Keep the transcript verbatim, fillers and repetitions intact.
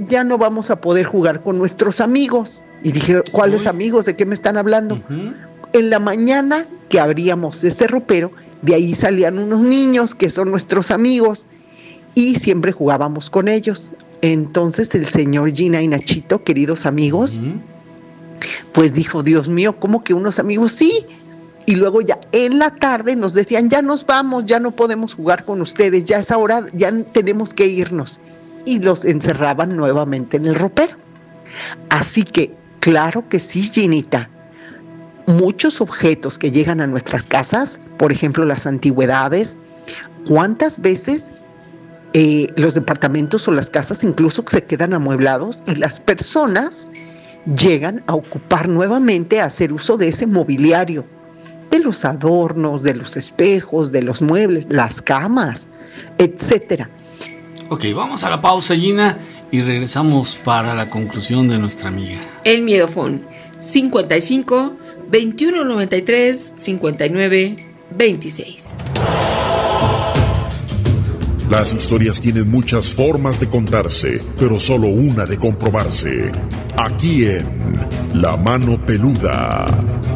ya no vamos a poder jugar con nuestros amigos. Y dije, ¿cuáles Uy. amigos? ¿De qué me están hablando? Uh-huh. En la mañana que abríamos este ropero, de ahí salían unos niños que son nuestros amigos y siempre jugábamos con ellos. Entonces el señor Gina y Nachito, queridos amigos, uh-huh. pues dijo, Dios mío, ¿cómo que unos amigos? Sí. Y luego ya en la tarde nos decían, ya nos vamos, ya no podemos jugar con ustedes, ya es hora, ya tenemos que irnos. Y los encerraban nuevamente en el ropero. Así que, claro que sí, Ginita, muchos objetos que llegan a nuestras casas, por ejemplo, las antigüedades, ¿cuántas veces eh, los departamentos o las casas incluso se quedan amueblados y las personas llegan a ocupar nuevamente, a hacer uso de ese mobiliario, de los adornos, de los espejos, de los muebles, las camas, etcétera? Ok, vamos a la pausa, Gina, y regresamos para la conclusión de nuestra amiga. El Miedofón, cincuenta y cinco, veintiuno noventa y tres, cincuenta y nueve, veintiséis. Las historias tienen muchas formas de contarse, pero solo una de comprobarse. Aquí en La Mano Peluda.